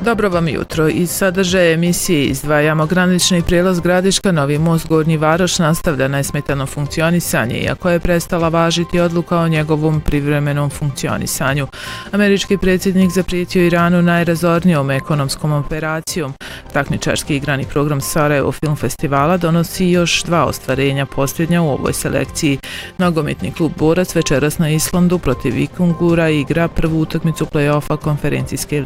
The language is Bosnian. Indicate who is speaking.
Speaker 1: Dobro vam jutro. Iz sadržaja emisije izdvajamo granični prijelaz Gradiška Novi Most Gornji Varoš nastavlja nesmetano funkcionisanje, iako je prestala važiti odluka o njegovom privremenom funkcionisanju. Američki predsjednik zaprijetio Iranu najrazornijom ekonomskom operacijom. Takmičarski igrani program Sarajevo Film Festivala donosi još 2 ostvarenja, posljednja u ovoj selekciji. Nogometni klub Borac večeras na Islandu protiv Vikingura igra prvu utakmicu play-offa konferencijske